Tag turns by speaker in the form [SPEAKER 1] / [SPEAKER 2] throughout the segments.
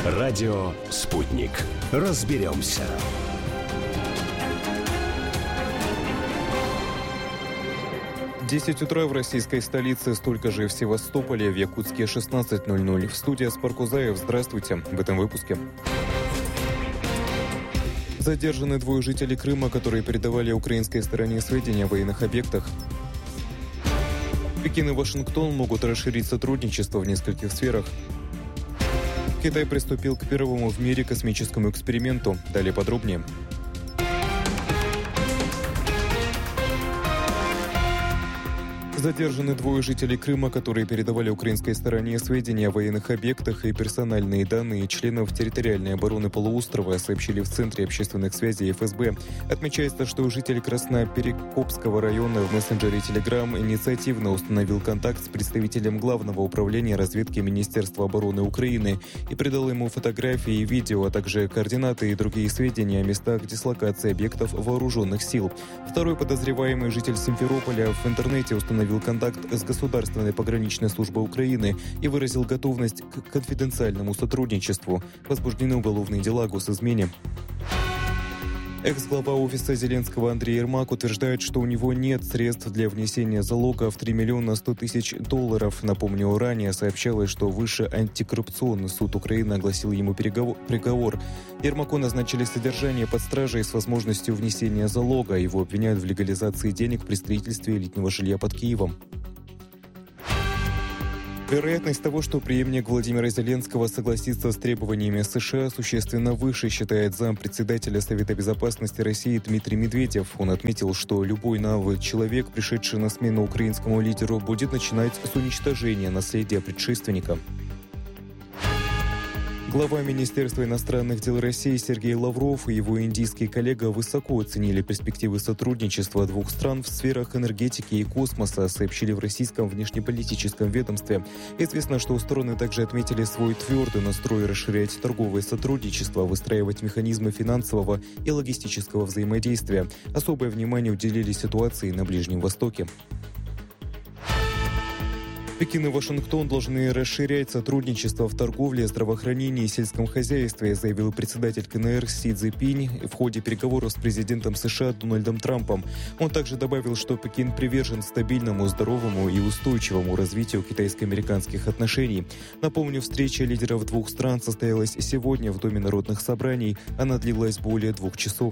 [SPEAKER 1] Радио «Спутник». Разберемся.
[SPEAKER 2] В 10 утра в российской столице, столько же в Севастополе, в Якутске 16:00. В студии Аспар Кузаев. Здравствуйте. В этом выпуске. Задержаны двое жителей Крыма, которые передавали украинской стороне сведения о военных объектах. Пекин и Вашингтон могут расширить сотрудничество в нескольких сферах. Китай приступил к первому в мире космическому эксперименту. Далее подробнее. Задержаны двое жителей Крыма, которые передавали украинской стороне сведения о военных объектах и персональные данные членов территориальной обороны полуострова, сообщили в Центре общественных связей ФСБ. Отмечается, что житель Красноперекопского района в мессенджере Telegram инициативно установил контакт с представителем Главного управления разведки Министерства обороны Украины и передал ему фотографии и видео, а также координаты и другие сведения о местах дислокации объектов вооруженных сил. Второй подозреваемый, житель Симферополя, в интернете установил контакт с Государственной пограничной службой Украины и выразил готовность к конфиденциальному сотрудничеству. Возбуждены уголовные дела о госизмене. Экс-глава офиса Зеленского Андрей Ермак утверждает, что у него нет средств для внесения залога в $3 100 000. Напомню, ранее сообщалось, что Высший антикоррупционный суд Украины огласил ему приговор. Ермаку назначили содержание под стражей с возможностью внесения залога. Его обвиняют в легализации денег при строительстве элитного жилья под Киевом. Вероятность того, что преемник Владимира Зеленского согласится с требованиями США, существенно выше, считает зампредседателя Совета безопасности России Дмитрий Медведев. Он отметил, что любой новый человек, пришедший на смену украинскому лидеру, будет начинать с уничтожения наследия предшественника. Глава Министерства иностранных дел России Сергей Лавров и его индийский коллега высоко оценили перспективы сотрудничества двух стран в сферах энергетики и космоса, сообщили в российском внешнеполитическом ведомстве. Известно, что стороны также отметили свой твердый настрой расширять торговое сотрудничество, выстраивать механизмы финансового и логистического взаимодействия. Особое внимание уделили ситуации на Ближнем Востоке. Пекин и Вашингтон должны расширять сотрудничество в торговле, здравоохранении и сельском хозяйстве, заявил председатель КНР Си Цзиньпинь в ходе переговоров с президентом США Дональдом Трампом. Он также добавил, что Пекин привержен стабильному, здоровому и устойчивому развитию китайско-американских отношений. Напомню, встреча лидеров двух стран состоялась сегодня в Доме народных собраний. Она длилась более 2 часов.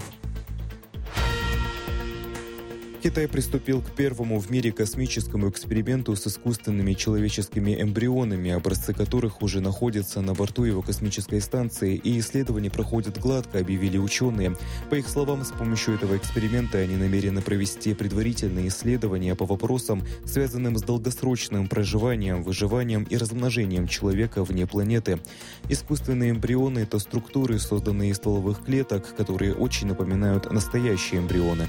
[SPEAKER 2] Китай приступил к первому в мире космическому эксперименту с искусственными человеческими эмбрионами, образцы которых уже находятся на борту его космической станции, и исследования проходят гладко, объявили ученые. По их словам, с помощью этого эксперимента они намерены провести предварительные исследования по вопросам, связанным с долгосрочным проживанием, выживанием и размножением человека вне планеты. Искусственные эмбрионы – это структуры, созданные из стволовых клеток, которые очень напоминают настоящие эмбрионы.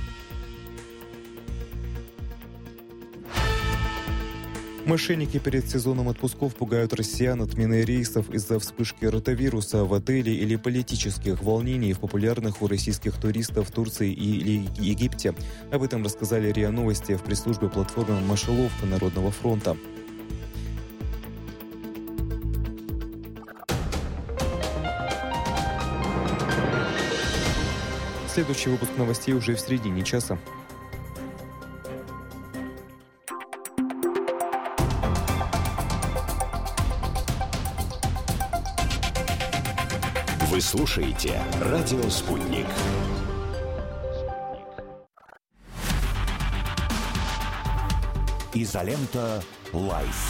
[SPEAKER 2] Мошенники перед сезоном отпусков пугают россиян отменой рейсов из-за вспышки ротавируса в отеле или политических волнений в популярных у российских туристов в Турции или Египте. Об этом рассказали РИА Новости в пресс-службе платформы «Мышеловка» Народного фронта. Следующий выпуск новостей уже в середине часа.
[SPEAKER 1] Вы слушаете «Радио Спутник». Изолента Лайф.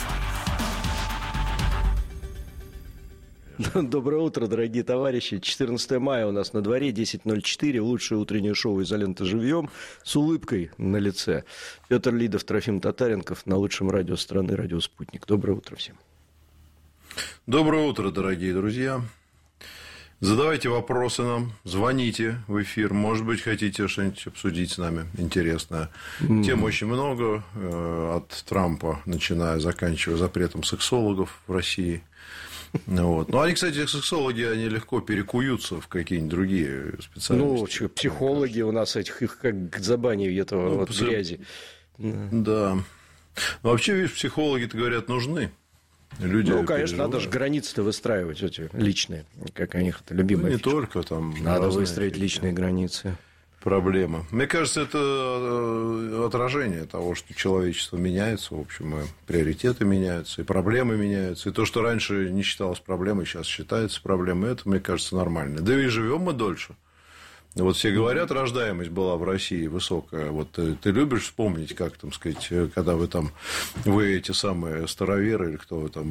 [SPEAKER 3] Доброе утро, дорогие товарищи. 14 мая у нас на дворе, 10:04. Лучшее утреннее шоу «Изолента живьем» с улыбкой на лице. Петр Лидов, Трофим Татаренков на лучшем радио страны, «Радио Спутник». Доброе утро всем.
[SPEAKER 4] Доброе утро, дорогие друзья. Задавайте вопросы нам, звоните в эфир. Может быть, хотите что-нибудь обсудить с нами интересное. Тем очень много, от Трампа, начиная, заканчивая запретом сексологов в России. Вот. Ну, они, кстати, сексологи, они легко перекуются в какие-нибудь другие специальности.
[SPEAKER 3] Ну, психологи у нас этих, их как забани этого вот грязи.
[SPEAKER 4] Да. Но вообще, видишь, психологи-то, говорят, нужны. Люди
[SPEAKER 3] конечно,
[SPEAKER 4] переживают.
[SPEAKER 3] надо же границы-то выстраивать эти личные, как у них это любимая
[SPEAKER 4] Не
[SPEAKER 3] фича.
[SPEAKER 4] только там.
[SPEAKER 3] Надо
[SPEAKER 4] разные
[SPEAKER 3] выстроить
[SPEAKER 4] фичи.
[SPEAKER 3] личные границы.
[SPEAKER 4] Проблема. Мне кажется, это отражение того, что человечество меняется, в общем, и приоритеты меняются, и проблемы меняются. И то, что раньше не считалось проблемой, сейчас считается проблемой, это, мне кажется, нормально. Да и живем мы дольше. Вот все говорят, рождаемость была в России высокая. Вот ты любишь вспомнить, как, там сказать, когда вы эти самые староверы, или кто вы там,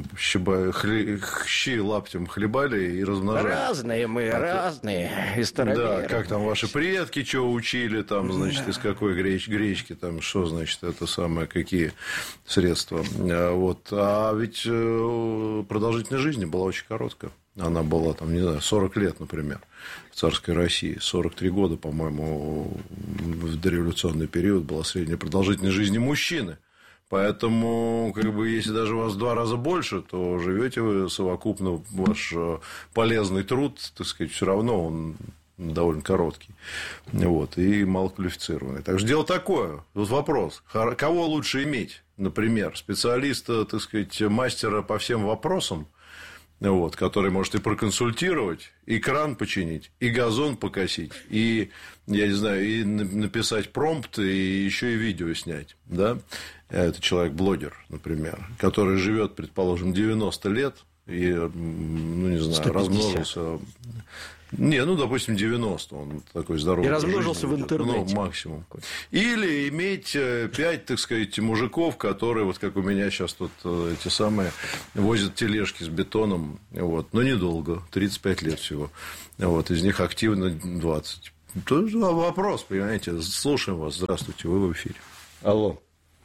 [SPEAKER 4] щи лаптем хлебали и размножали.
[SPEAKER 3] Разные мы, разные. И староверы.
[SPEAKER 4] Да, как там ваши предки, что учили, там, значит, из какой гречки, там, что, значит, это самое, какие средства. Вот. А ведь продолжительность жизни была очень короткая. Она была, там, не знаю, 40 лет, например, в царской России. 43 года, по-моему, в дореволюционный период была средняя продолжительность жизни мужчины. Поэтому, как бы, если даже у вас в 2 раза больше, то живете вы совокупно, ваш полезный труд, так сказать, все равно он довольно короткий. Вот, и малоквалифицированный. Так что дело такое. Вот вопрос. Кого лучше иметь? Например, специалиста, так сказать, мастера по всем вопросам, вот, который может и проконсультировать, и кран починить, и газон покосить, и, я не знаю, и написать промпт, и еще и видео снять. Да? Это человек-блогер, например, который живет, предположим, 90 лет и, ну, не знаю,
[SPEAKER 3] 150.
[SPEAKER 4] Размножился. Не, ну, допустим, 90, он такой здоровый.
[SPEAKER 3] И размножился в интернете.
[SPEAKER 4] Ну, максимум. Или иметь 5, так сказать, мужиков, которые, вот как у меня сейчас тут эти самые, возят тележки с бетоном, вот, но недолго, 35 лет всего. Вот, из них активно 20. Тоже вопрос, понимаете, слушаем вас, здравствуйте, вы в эфире.
[SPEAKER 3] Алло.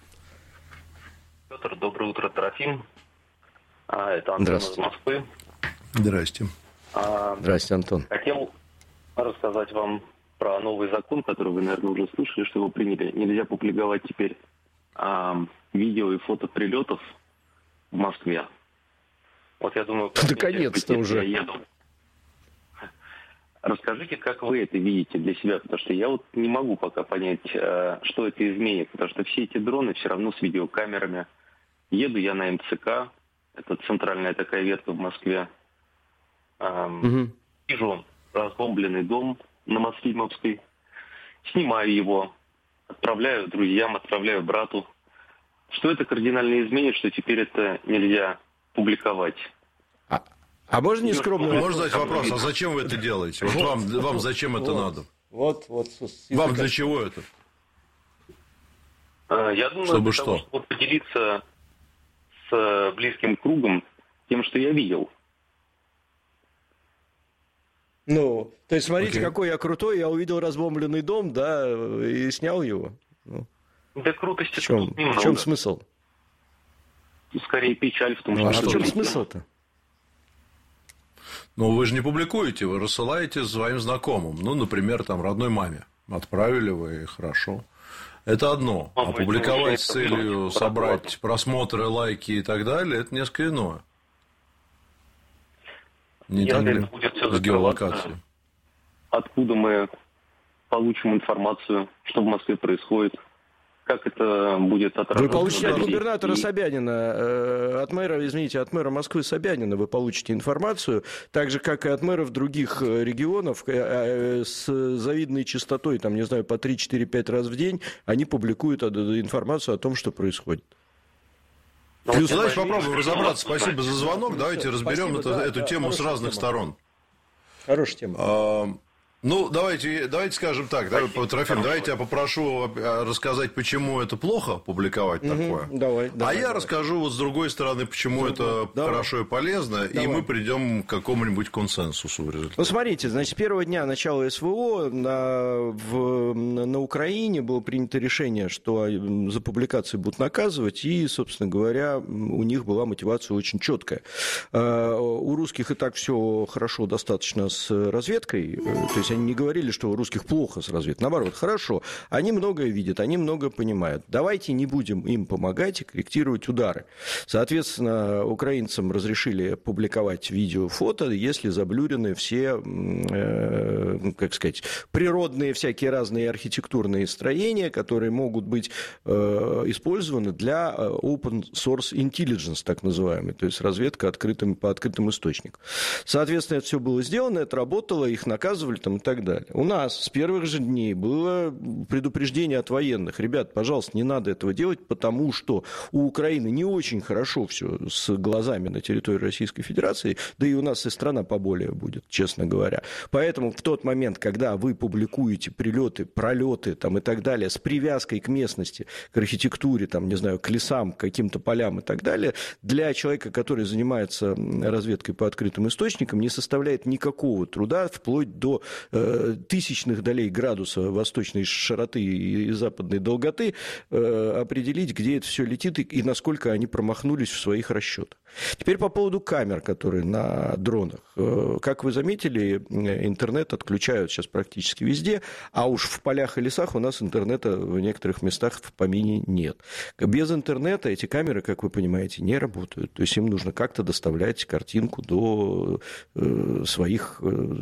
[SPEAKER 5] Петр, доброе утро, Трофим. Это Антон из Москвы.
[SPEAKER 4] Здрасте.
[SPEAKER 3] Здравствуйте, Антон.
[SPEAKER 5] Хотел рассказать вам про новый закон, который вы, наверное, уже слышали, что его приняли. Нельзя публиковать теперь видео и фото прилетов в Москве. Вот я думаю,
[SPEAKER 3] наконец-то уже.
[SPEAKER 5] Я еду. Расскажите, как вы это видите для себя, потому что я вот не могу пока понять, что это изменит, потому что все эти дроны все равно с видеокамерами. Еду я на МЦК, это центральная такая ветка в Москве. Вижу разбомбленный дом на Маслимовской, снимаю его, отправляю друзьям, отправляю брату. Что это кардинально изменит, что теперь это нельзя публиковать?
[SPEAKER 3] А можно не скромно?
[SPEAKER 4] Можно задать вопрос, а зачем вы это делаете? Вот вам зачем это надо?
[SPEAKER 3] Вот.
[SPEAKER 4] Вам для чего это?
[SPEAKER 5] Я думаю,
[SPEAKER 4] чтобы
[SPEAKER 5] для
[SPEAKER 4] что?
[SPEAKER 5] того, чтобы поделиться с близким кругом тем, что я видел.
[SPEAKER 3] Ну, то есть, смотрите,
[SPEAKER 4] Окей.
[SPEAKER 3] какой я крутой, я увидел разбомбленный дом, да, и снял его. Ну,
[SPEAKER 5] Да крутости
[SPEAKER 3] в чем,
[SPEAKER 5] тут немного.
[SPEAKER 3] в чем смысл?
[SPEAKER 5] Скорее печаль в том,
[SPEAKER 3] А
[SPEAKER 5] что...
[SPEAKER 3] в чем смысл-то?
[SPEAKER 4] Ну, вы же не публикуете, вы рассылаете своим знакомым. Ну, например, там, родной маме. Отправили вы, хорошо. Это одно. А
[SPEAKER 5] Вы
[SPEAKER 4] публиковать с
[SPEAKER 5] думаете,
[SPEAKER 4] целью
[SPEAKER 5] что
[SPEAKER 4] собрать просмотры, лайки и так далее, это несколько иное. Не
[SPEAKER 5] Если
[SPEAKER 4] так ли?
[SPEAKER 5] это будет всё
[SPEAKER 4] С геолокацией.
[SPEAKER 5] Откуда мы получим информацию, что в Москве происходит, как это будет отражаться.
[SPEAKER 3] Вы получите
[SPEAKER 5] на
[SPEAKER 3] от
[SPEAKER 5] России.
[SPEAKER 3] губернатора Собянина, от мэра Москвы Собянина вы получите информацию, так же, как и от мэров других регионов, с завидной частотой, там, не знаю, по 3, 4, 5 раз в день, они публикуют информацию о том, что происходит.
[SPEAKER 5] Но
[SPEAKER 3] Плюс-
[SPEAKER 5] вот
[SPEAKER 4] Давайте
[SPEAKER 5] я
[SPEAKER 4] попробуем
[SPEAKER 5] боюсь,
[SPEAKER 4] разобраться.
[SPEAKER 5] что-
[SPEAKER 4] Спасибо за звонок. Давайте разберем
[SPEAKER 3] Спасибо, да,
[SPEAKER 4] эту тему с
[SPEAKER 3] хорошая
[SPEAKER 4] разных
[SPEAKER 3] тема.
[SPEAKER 4] сторон.
[SPEAKER 3] Хорошая тема.
[SPEAKER 4] Ну, давайте скажем так, Трофим, давайте я попрошу рассказать, почему это плохо публиковать такое.
[SPEAKER 3] Давай.
[SPEAKER 4] А я расскажу вот с другой стороны, почему это хорошо и полезно, и мы придем к какому-нибудь консенсусу в результате.
[SPEAKER 3] Ну, смотрите, значит, с первого дня начала СВО на Украине было принято решение, что за публикации будут наказывать, и, собственно говоря, у них была мотивация очень четкая. У русских и так все хорошо достаточно с разведкой, то есть есть они не говорили, что у русских плохо с разведкой. Наоборот, хорошо. Они многое видят, они многое понимают. Давайте не будем им помогать и корректировать удары. Соответственно, украинцам разрешили публиковать видео, фото, если заблюрены все, как сказать, природные всякие разные архитектурные строения, которые могут быть использованы для open source intelligence, так называемый, то есть разведка по открытым источникам. Соответственно, это все было сделано, это работало, их наказывали там, и так далее. У нас с первых же дней было предупреждение от военных. Ребят, пожалуйста, не надо этого делать, потому что у Украины не очень хорошо все с глазами на территории Российской Федерации, да и у нас и страна поболее будет, честно говоря. Поэтому в тот момент, когда вы публикуете прилеты, пролеты там, и так далее с привязкой к местности, к архитектуре, там, не знаю, к лесам, к каким-то полям и так далее, для человека, который занимается разведкой по открытым источникам, не составляет никакого труда, вплоть до тысячных долей градуса восточной широты и западной долготы, определить, где это все летит и насколько они промахнулись в своих расчетах. Теперь по поводу камер, которые на дронах. Как вы заметили, интернет отключают сейчас практически везде, а уж в полях и лесах у нас интернета в некоторых местах в помине нет. Без интернета эти камеры, как вы понимаете, не работают. То есть им нужно как-то доставлять картинку до своих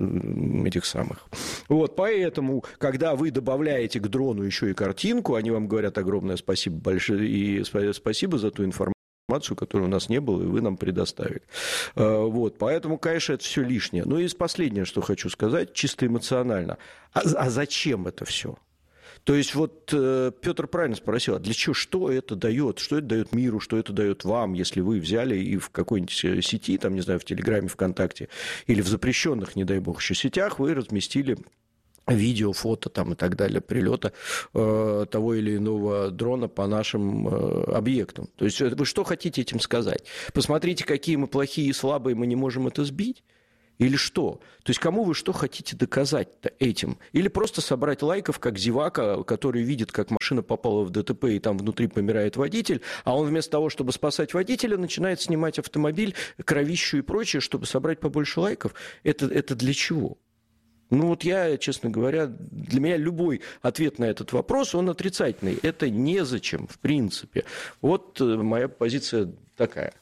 [SPEAKER 3] этих самых. Вот, поэтому, когда вы добавляете к дрону еще и картинку, они вам говорят огромное спасибо большое и спасибо за ту информацию, которой у нас не было, и вы нам предоставили. Вот, поэтому, конечно, это все лишнее. Ну и последнее, что хочу сказать, чисто эмоционально. А зачем это все? То есть вот Петр правильно спросил, а для чего, что это дает миру, что это дает вам, если вы взяли и в какой-нибудь сети, там, не знаю, в Телеграме, ВКонтакте, или в запрещенных, не дай бог, еще сетях, вы разместили видео, фото там, и так далее, прилета того или иного дрона по нашим объектам. То есть вы что хотите этим сказать? Посмотрите, какие мы плохие и слабые, мы не можем это сбить? Или что? То есть кому вы что хотите доказать-то этим? Или просто собрать лайков, как зевака, который видит, как машина попала в ДТП, и там внутри помирает водитель, а он вместо того, чтобы спасать водителя, начинает снимать автомобиль, кровищу и прочее, чтобы собрать побольше лайков? Это для чего? Ну вот я, честно говоря, для меня любой ответ на этот вопрос, он отрицательный. Это незачем, в принципе. Вот моя позиция такая.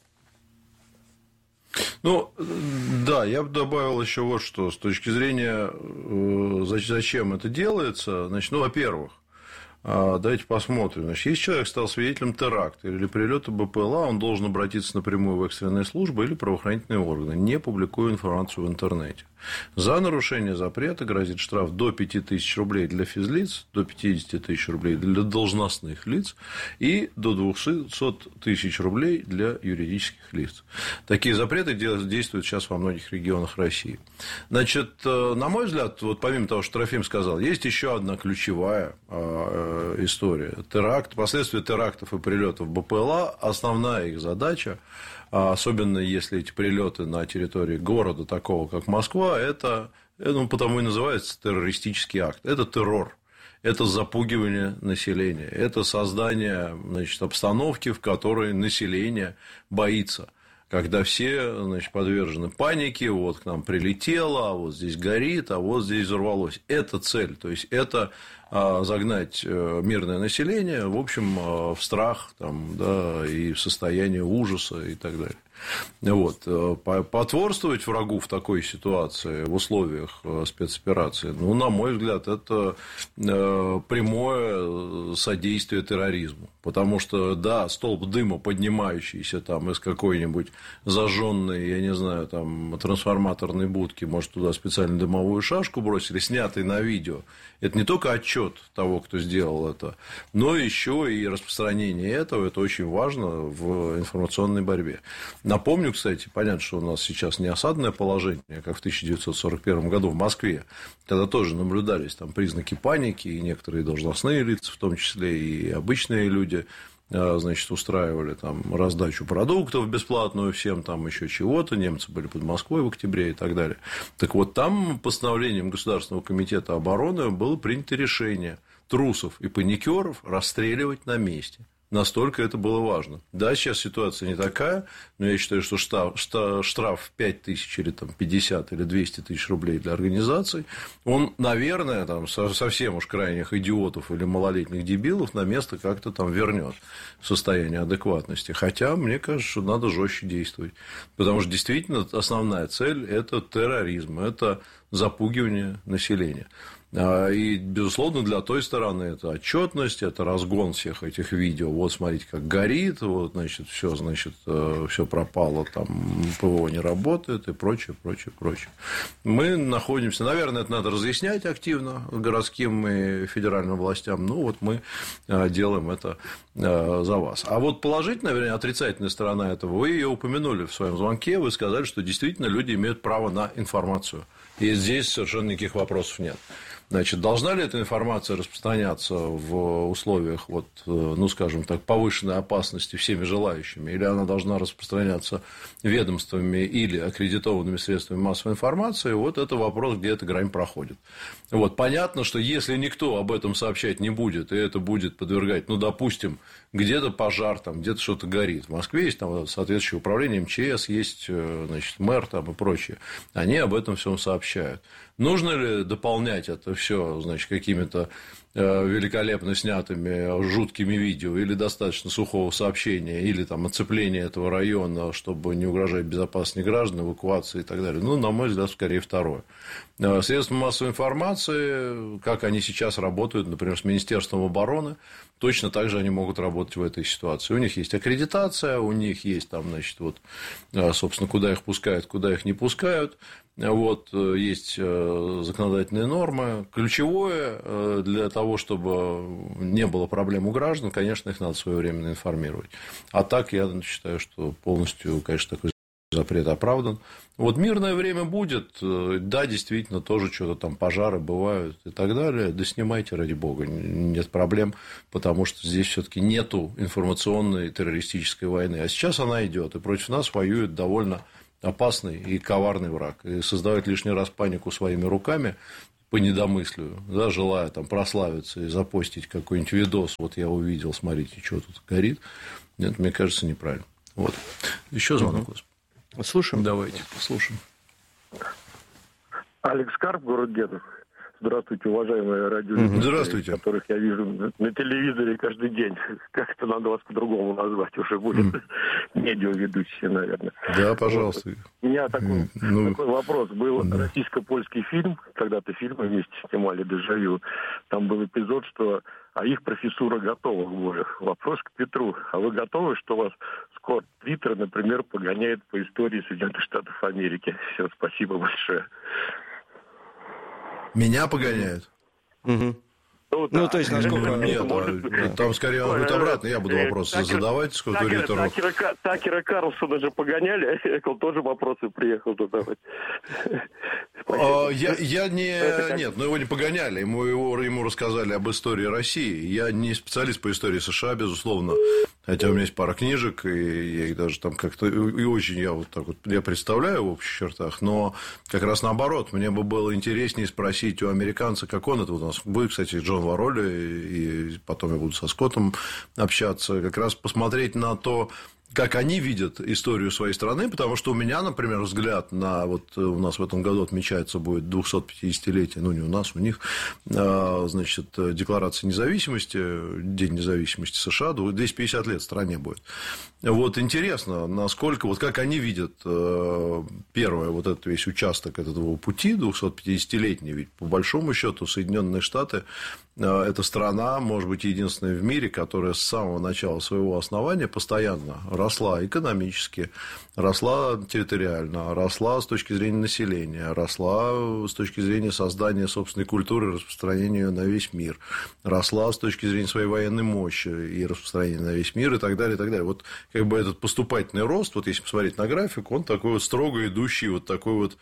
[SPEAKER 4] Ну, да, я бы добавил еще вот что. С точки зрения, зачем это делается, значит, ну, во-первых, давайте посмотрим. Значит, если человек стал свидетелем теракта или прилета БПЛА, он должен обратиться напрямую в экстренные службы или правоохранительные органы, не публикуя информацию в интернете. За нарушение запрета грозит штраф до 5000 рублей для физлиц, до 50 тысяч рублей для должностных лиц и до 200 тысяч рублей для юридических лиц. Такие запреты действуют сейчас во многих регионах России. Значит, на мой взгляд, вот помимо того, что Трофим сказал, есть еще одна ключевая история. Теракт, последствия терактов и прилетов БПЛА, основная их задача, особенно если эти прилеты на территории города, такого как Москва, это потому и называется террористический акт. Это террор. Это запугивание населения. Это создание, значит, обстановки, в которой население боится. Когда все, значит, подвержены панике, вот к нам прилетело, а вот здесь горит, а вот здесь взорвалось. Это цель. То есть это загнать мирное население, в общем, в страх там, да, и в состояние ужаса и так далее. Вот. Потворствовать врагу в такой ситуации, в условиях спецоперации, ну, на мой взгляд, это прямое содействие терроризму. Потому что, да, столб дыма, поднимающийся там из какой-нибудь зажженной, я не знаю, там, трансформаторной будки, может, туда специальную дымовую шашку бросили, снятый на видео. Это не только отчет того, кто сделал это, но еще и распространение этого. Это очень важно в информационной борьбе. Напомню, кстати, понятно, что у нас сейчас не осадное положение, как в 1941 году в Москве, когда тоже наблюдались там признаки паники, и некоторые должностные лица, в том числе и обычные люди, значит, устраивали там раздачу продуктов бесплатную всем, там еще чего-то, немцы были под Москвой в октябре и так далее. Так вот, там постановлением Государственного комитета обороны было принято решение трусов и паникеров расстреливать на месте. настолько это было важно. Да, сейчас ситуация не такая, но я считаю, что штраф 5 тысяч или там, 50 или 200 тысяч рублей для организаций, он, наверное, там, совсем уж крайних идиотов или малолетних дебилов на место как-то там вернет в состояние адекватности. Хотя, мне кажется, что надо жестче действовать. Потому что, действительно, основная цель – это терроризм, это запугивание населения. И, безусловно, для той стороны это отчетность, это разгон всех этих видео. Вот, смотрите, как горит, вот, значит, все пропало, там, ПВО не работает и прочее, прочее, прочее. Мы находимся, наверное, это надо разъяснять активно городским и федеральным властям. Ну, вот мы делаем это за вас. А вот положительная, вернее, отрицательная сторона этого, вы ее упомянули в своем звонке, вы сказали, что действительно люди имеют право на информацию. И здесь совершенно никаких вопросов нет. Значит, должна ли эта информация распространяться в условиях, вот, ну, скажем так, повышенной опасности всеми желающими, или она должна распространяться ведомствами или аккредитованными средствами массовой информации, вот это вопрос, где эта грань проходит. Вот, понятно, что если никто об этом сообщать не будет, и это будет подвергать, ну, допустим, где-то пожар, там, где-то что-то горит. В Москве есть там соответствующее управление МЧС, есть, значит, мэр там и прочее. Они об этом всем сообщают. Нужно ли дополнять это все, значит, какими-то великолепно снятыми жуткими видео, или достаточно сухого сообщения, или там оцепления этого района, чтобы не угрожать безопасности граждан, эвакуации и так далее? Ну, на мой взгляд, скорее второе. Средства массовой информации, как они сейчас работают, например, с Министерством обороны, точно так же они могут работать в этой ситуации. У них есть аккредитация, у них есть там, значит, вот, собственно, куда их пускают, куда их не пускают. Вот, есть законодательные нормы. Ключевое для того, чтобы не было проблем у граждан, конечно, их надо своевременно информировать. А так, я считаю, что полностью, конечно, такой запрет оправдан. Вот мирное время будет, да, действительно, тоже что-то там пожары бывают и так далее. Да снимайте, ради бога, нет проблем, потому что здесь все-таки нету информационной террористической войны. А сейчас она идет, и против нас воюет довольно опасный и коварный враг. И создавать лишний раз панику своими руками по недомыслию, да, желая там прославиться и запостить какой-нибудь видос, вот я увидел, смотрите, что тут горит, это, мне кажется, неправильно. Вот. Еще звонок.
[SPEAKER 3] Слушаем.
[SPEAKER 4] Давайте, послушаем.
[SPEAKER 6] Алекс Карп, город Дедов. Здравствуйте, уважаемые радиолюбители,
[SPEAKER 4] Здравствуйте.
[SPEAKER 6] Которых я вижу на телевизоре каждый день. Как-то надо вас по-другому назвать, уже будет медиаведущие, наверное.
[SPEAKER 4] Да, пожалуйста.
[SPEAKER 6] У меня такой вопрос. Был российско-польский фильм, когда-то фильмы вместе снимали «Дежавю». Там был эпизод, что их профессура готова к бою. Вопрос к Петру. А вы готовы, что вас скоро Твиттер, например, погоняет по истории Соединенных Штатов Америки? Все, спасибо большое.
[SPEAKER 4] Меня погоняют?
[SPEAKER 3] Ну, то есть, насколько...
[SPEAKER 4] Нет, там скорее он будет обратно, я буду вопросы задавать, сколько Твиттеру.
[SPEAKER 6] Такера Карлсона же погоняли, он тоже вопросы приехал задавать.
[SPEAKER 4] Нет, но его не погоняли, ему рассказали об истории России. Я не специалист по истории США, безусловно, хотя у меня есть пара книжек, и я их даже там как-то, и очень я вот так вот, я представляю в общих чертах, но как раз наоборот, мне бы было интереснее спросить у американца, как он это у нас будет, кстати, Джон Варолли, и потом я буду со Скоттом общаться, как раз посмотреть на то, как они видят историю своей страны, потому что у меня, например, взгляд на... Вот у нас в этом году отмечается будет 250-летие, ну, не у нас, у них, значит, Декларация независимости, День независимости США, 250 лет стране будет. Вот интересно, насколько, вот как они видят, первое, вот этот весь участок этого пути 250-летний, ведь по большому счету Соединенные Штаты это страна, может быть, единственная в мире, которая с самого начала своего основания постоянно росла экономически, росла территориально, росла с точки зрения населения, росла с точки зрения создания собственной культуры, распространения ее на весь мир, росла с точки зрения своей военной мощи и распространения на весь мир и так далее, и так далее. Вот как бы этот поступательный рост, вот если посмотреть на график, он такой вот строго идущий, вот такой вот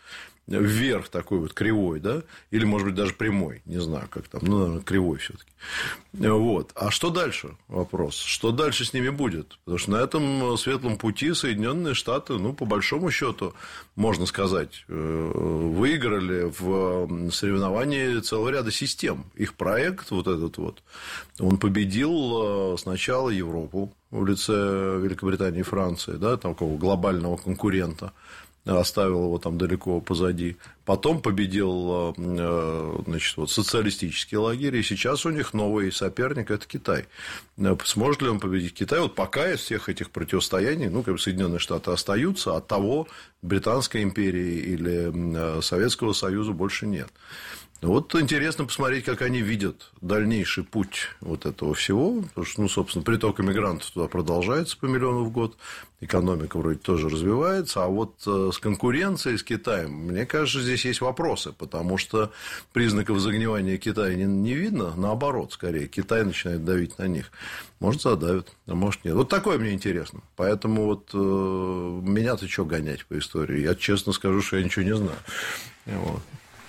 [SPEAKER 4] вверх такой вот кривой, да, или, может быть, даже прямой, не знаю, как там, ну, наверное, кривой все-таки. Вот. А что дальше? Вопрос. Что дальше с ними будет? Потому что на этом светлом пути Соединенные Штаты, ну, по большому счету, можно сказать, выиграли в соревновании целого ряда систем. Их проект вот этот вот, он победил сначала Европу в лице Великобритании и Франции, да, такого глобального конкурента, оставил его там далеко позади. Потом победил, значит, вот, социалистический лагерь, и сейчас у них новый соперник – это Китай. Сможет ли он победить Китай? Вот пока из всех этих противостояний, ну, как бы Соединенные Штаты остаются, от того Британской империи или Советского Союза больше нет. Вот интересно посмотреть, как они видят дальнейший путь вот этого всего. Потому что, ну, собственно, приток иммигрантов туда продолжается по миллиону в год. Экономика вроде тоже развивается. А вот с конкуренцией с Китаем, мне кажется, здесь есть вопросы. Потому что признаков загнивания Китая не видно. Наоборот, скорее, Китай начинает давить на них. Может, задавит, а может, нет. Вот такое мне интересно. Поэтому вот меня-то что гонять по истории? Я честно скажу, что я ничего не знаю. Вот.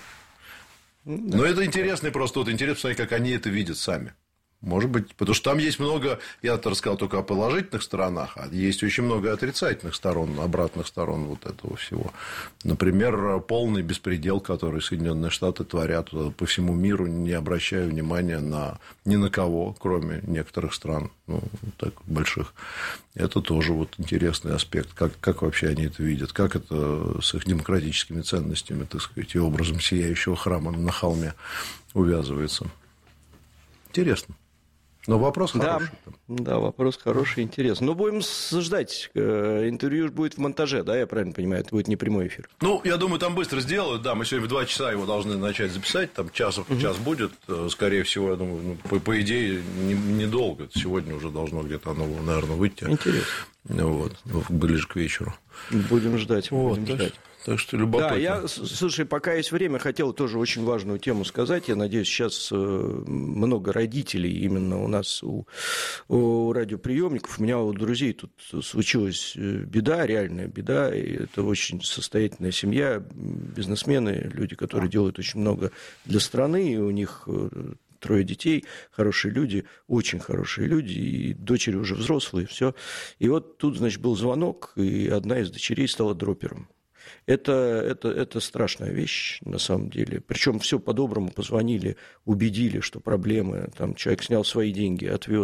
[SPEAKER 4] Но это интересно, просто вот интересно посмотреть, как они это видят сами. Может быть, потому что там есть много, я-то рассказал только о положительных сторонах, а есть очень много отрицательных сторон, обратных сторон вот этого всего. Например, полный беспредел, который Соединенные Штаты творят по всему миру, не обращая внимания ни на кого, кроме некоторых стран, ну, так, больших. Это тоже вот интересный аспект, как вообще они это видят, как это с их демократическими ценностями, так сказать, и образом сияющего храма на холме увязывается. Интересно. Но вопрос хороший.
[SPEAKER 3] Да, вопрос хороший, интересный. Но будем ждать. Интервью будет в монтаже, да, я правильно понимаю? Это будет не прямой эфир.
[SPEAKER 4] Ну, я думаю, там быстро сделают. Да, мы сегодня в 2 часа его должны начать записать. Там час будет. Скорее всего, я думаю, ну, по идее, недолго. Сегодня уже должно где-то оно, наверное, выйти.
[SPEAKER 3] Интересно.
[SPEAKER 4] Вот, ближе к вечеру.
[SPEAKER 3] Будем ждать.
[SPEAKER 4] Вот, так что любопытно.
[SPEAKER 3] Да, я, слушай, пока есть время, хотел тоже очень важную тему сказать. Я надеюсь, сейчас много родителей именно у нас у радиоприемников. У меня у друзей тут случилась беда, реальная беда. И это очень состоятельная семья, бизнесмены, люди, которые делают очень много для страны. И у них 3 детей, хорошие люди, очень хорошие люди, и дочери уже взрослые, все. И вот тут, значит, был звонок, и одна из дочерей стала дропером. Это страшная вещь, на самом деле. Причем все по-доброму позвонили, убедили, что проблемы. Там человек снял свои деньги, отвез.